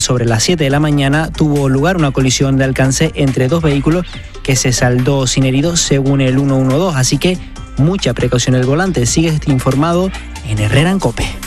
sobre las 7 de la mañana, tuvo lugar una colisión de alcance entre dos vehículos que se saldó sin heridos según el 112. Así que mucha precaución al volante. Sigue informado en Herrera en COPE.